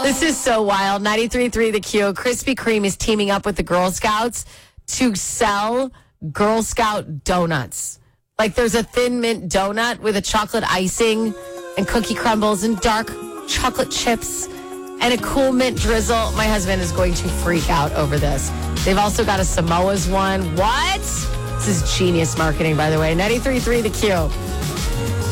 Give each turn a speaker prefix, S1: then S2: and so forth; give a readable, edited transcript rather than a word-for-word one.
S1: This is so wild. 93.3 The Q. Krispy Kreme is teaming up with the Girl Scouts to sell Girl Scout donuts. Like there's a Thin Mint donut with a chocolate icing and cookie crumbles and dark chocolate chips and a cool mint drizzle. My husband is going to freak out over this. They've also got a Samoa's one. What? This is genius marketing, by the way. 93.3 The Q.